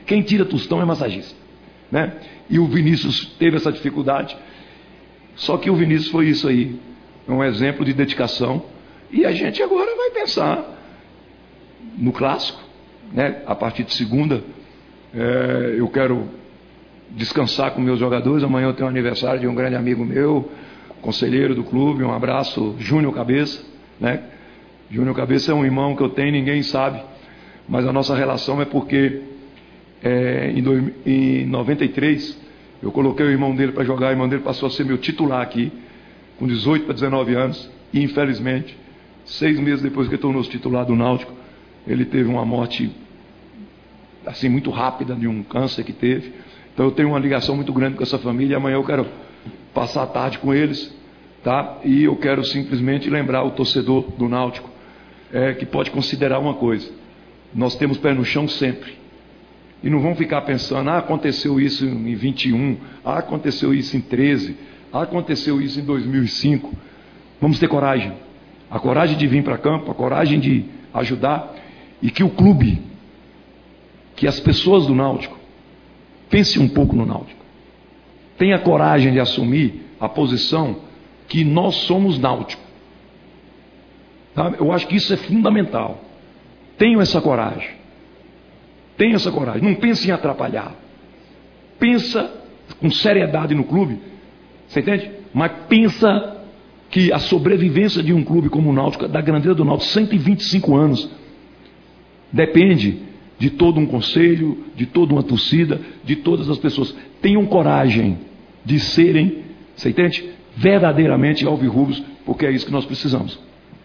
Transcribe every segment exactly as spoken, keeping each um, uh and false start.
Quem tira tostão é massagista, né? E o Vinícius teve essa dificuldade. Só que o Vinícius foi isso aí, um exemplo de dedicação. E a gente agora vai pensar no clássico, né? A partir de segunda, é, eu quero descansar com meus jogadores. Amanhã eu tenho um aniversário de um grande amigo meu, conselheiro do clube. Um abraço, Júnior Cabeça, né? Júnior Cabeça é um irmão que eu tenho, ninguém sabe, mas a nossa relação é porque é, em, dois, em noventa e três eu coloquei o irmão dele para jogar. O irmão dele passou a ser meu titular aqui, com dezoito para dezenove anos, e infelizmente, seis meses depois que tornou-se titular do Náutico, ele teve uma morte assim muito rápida de um câncer que teve. Então eu tenho uma ligação muito grande com essa família. Amanhã eu quero passar a tarde com eles, tá? E eu quero simplesmente lembrar o torcedor do Náutico é, que pode considerar uma coisa: nós temos pé no chão sempre. E não vão ficar pensando, ah, aconteceu isso em vinte e um, ah, aconteceu isso em treze, ah, aconteceu isso em dois mil e cinco. Vamos ter coragem. A coragem de vir para campo, a coragem de ajudar, e que o clube, que as pessoas do Náutico, pense um pouco no Náutico. Tenha coragem de assumir a posição que nós somos Náutico. Tá? Eu acho que isso é fundamental. Tenham essa coragem. Tenha essa coragem, não pense em atrapalhar. Pensa com seriedade no clube, você entende? Mas pensa que a sobrevivência de um clube como o Náutico, da grandeza do Náutico, cento e vinte e cinco anos, depende de todo um conselho, de toda uma torcida, de todas as pessoas. Tenham coragem de serem, você entende? Verdadeiramente alvirrubros, porque é isso que nós precisamos.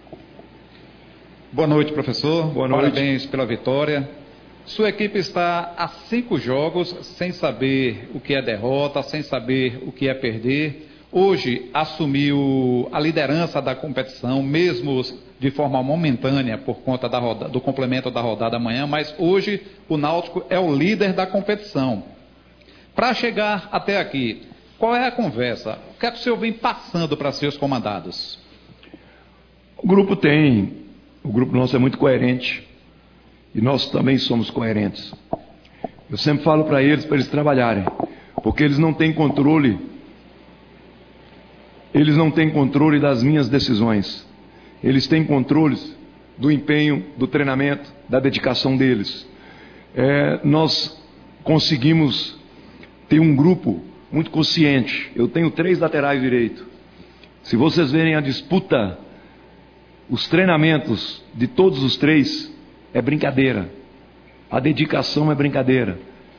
Boa noite, professor. Boa noite. Parabéns pela vitória. Sua equipe está há cinco jogos sem saber o que é derrota, sem saber o que é perder. Hoje assumiu a liderança da competição, mesmo de forma momentânea por conta da roda, do complemento da rodada amanhã, mas hoje o Náutico é o líder da competição. Para chegar até aqui, qual é a conversa? O que é que o senhor vem passando para seus comandados? O grupo tem, o grupo nosso é muito coerente. E nós também somos coerentes. Eu sempre falo para eles, para eles trabalharem, porque eles não têm controle, eles não têm controle das minhas decisões. Eles têm controle do empenho, do treinamento, da dedicação deles. É, nós conseguimos ter um grupo muito consciente. Eu tenho três laterais direitos. Se vocês verem a disputa, os treinamentos de todos os três, é brincadeira. A dedicação é brincadeira.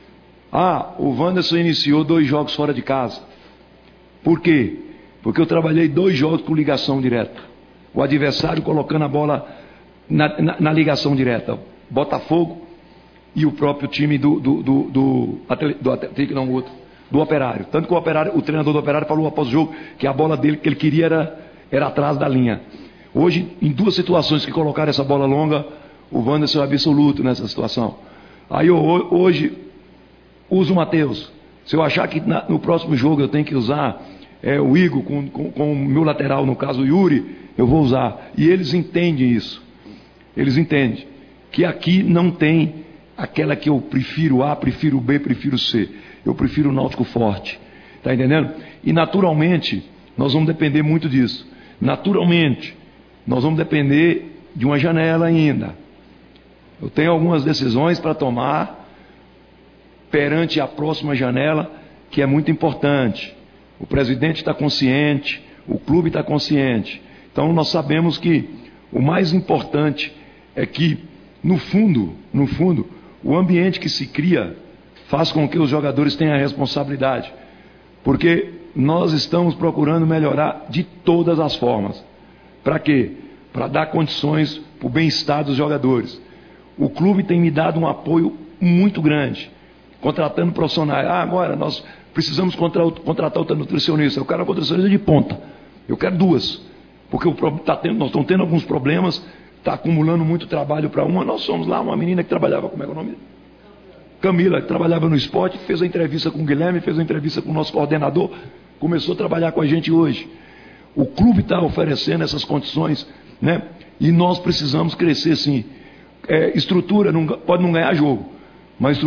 Ah, o Wanderson iniciou dois jogos fora de casa. Por quê? Porque eu trabalhei dois jogos com ligação direta. O adversário colocando a bola na, na, na ligação direta. Botafogo e o próprio time do do do, do, do Atlético, não, outro, do Operário. Tanto que o Operário, o treinador do Operário falou após o jogo que a bola dele que ele queria era, era atrás da linha. Hoje, em duas situações que colocaram essa bola longa, o Wanderson é absoluto nessa situação. Aí eu hoje uso o Matheus. Se eu achar que na, no próximo jogo eu tenho que usar é, o Igor com, com, com o meu lateral, no caso o Yuri, eu vou usar. E eles entendem isso. Eles entendem que aqui não tem aquela que eu prefiro A, prefiro B, prefiro C. Eu prefiro o Náutico forte. Está entendendo? E naturalmente nós vamos depender muito disso. Naturalmente nós vamos depender de uma janela ainda. Eu tenho algumas decisões para tomar perante a próxima janela, que é muito importante. O presidente está consciente, o clube está consciente. Então nós sabemos que o mais importante é que, no fundo, no fundo, o ambiente que se cria faz com que os jogadores tenham a responsabilidade. Porque nós estamos procurando melhorar de todas as formas. Para quê? Para dar condições para o bem-estar dos jogadores. O clube tem me dado um apoio muito grande, contratando profissionais. Ah, agora nós precisamos contratar outra nutricionista. Eu quero uma nutricionista de ponta. Eu quero duas. Porque o, tá tendo, nós estamos tendo alguns problemas, está acumulando muito trabalho para uma. Nós somos lá uma menina que trabalhava, como é, é o nome? Camila, que trabalhava no esporte, fez a entrevista com o Guilherme, fez a entrevista com o nosso coordenador, começou a trabalhar com a gente hoje. O clube está oferecendo essas condições, né? E nós precisamos crescer sim. É, estrutura não, pode não ganhar jogo, mas